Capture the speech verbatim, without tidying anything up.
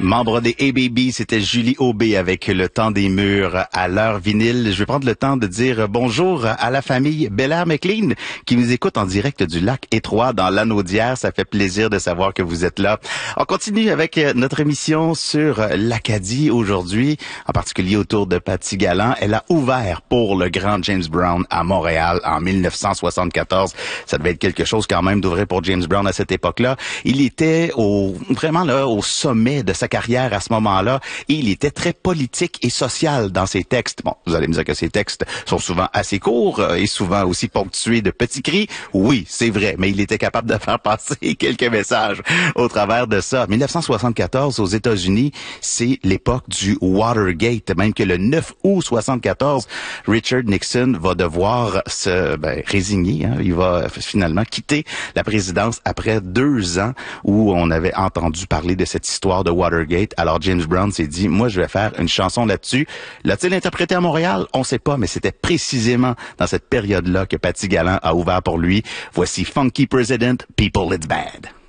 Membre des A-Baby, c'était Julie Aubé avec Le Temps des Murs à l'heure vinyle. Je vais prendre le temps de dire bonjour à la famille Belair-McLean qui nous écoute en direct du lac Étroit dans l'Anaudière. Ça fait plaisir de savoir que vous êtes là. On continue avec notre émission sur l'Acadie aujourd'hui, en particulier autour de Patty Galland. Elle a ouvert pour le grand James Brown à Montréal en mille neuf cent soixante-quatorze. Ça devait être quelque chose quand même d'ouvrir pour James Brown à cette époque-là. Il était au vraiment là au sommet de sa carrière à ce moment-là et il était très politique et social dans ses textes. Bon, vous allez me dire que ses textes sont souvent assez courts euh, et souvent aussi ponctués de petits cris. Oui, c'est vrai, mais il était capable de faire passer quelques messages au travers de ça. mille neuf cent soixante-quatorze aux États-Unis, c'est l'époque du Watergate, même que le neuf août soixante-quatorze, Richard Nixon va devoir se ben, résigner. Hein. Il va finalement quitter la présidence après deux ans où on avait entendu parler de cette histoire de Watergate. Alors James Brown s'est dit, moi je vais faire une chanson là-dessus. L'a-t-il interprété à Montréal? On sait pas, mais c'était précisément dans cette période-là que Patty Galland a ouvert pour lui. Voici Funky President, People It's Bad.